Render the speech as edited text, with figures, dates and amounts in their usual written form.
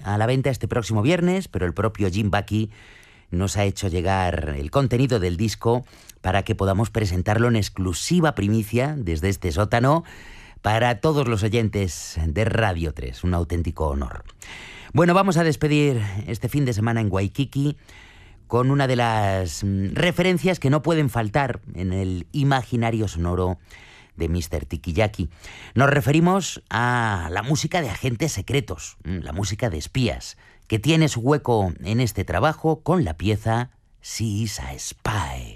a la venta este próximo viernes, pero el propio Jim Bucky nos ha hecho llegar el contenido del disco para que podamos presentarlo en exclusiva primicia desde este sótano para todos los oyentes de Radio 3. Un auténtico honor. Bueno, vamos a despedir este fin de semana en Waikiki con una de las referencias que no pueden faltar en el imaginario sonoro de Mr. Tiki-Yaki. Nos referimos a la música de agentes secretos, la música de espías, que tiene su hueco en este trabajo con la pieza She is a Spy.